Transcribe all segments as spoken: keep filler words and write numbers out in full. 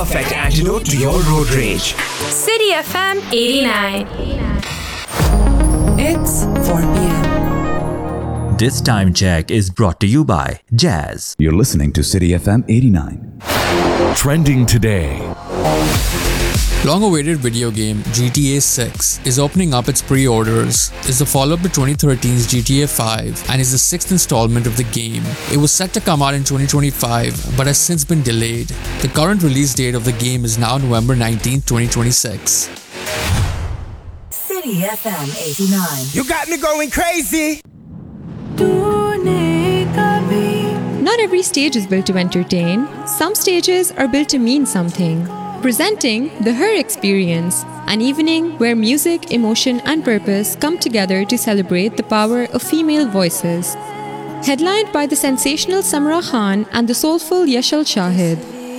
perfect antidote to your road rage. City F M eighty-nine. It's four p.m. This time check is brought to you by Jazz. You're listening to City F M eighty-nine. Trending today. Long-awaited video game G T A six is opening up its pre-orders. It's the follow-up to twenty thirteen's G T A five and is the sixth installment of the game. It was set to come out in twenty twenty-five but has since been delayed. The current release date of the game is now November nineteenth, twenty twenty-six. City F M eighty-nine. You got me going crazy. Not every stage is built to entertain. Some stages are built to mean something. Presenting the Her Experience, an evening where music, emotion, and purpose come together to celebrate the power of female voices. Headlined by the sensational Samra Khan and the soulful Yashal Shahid.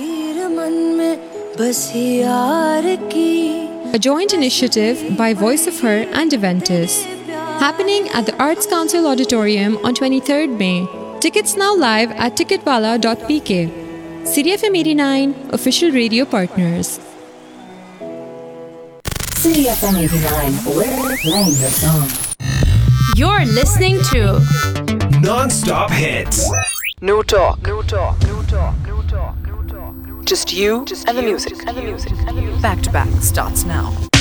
A joint initiative by Voice of Her and Aventus. Happening at the Arts Council Auditorium on twenty-third May. Tickets now live at ticketwala dot p k. City F M eighty-nine, official radio partners. City F M eighty-nine, we're playing your song. You're listening to Non-stop hits. No talk. No talk. No talk. No talk. No talk. Just you Just and the music. And the music. And the music. Back to back starts now.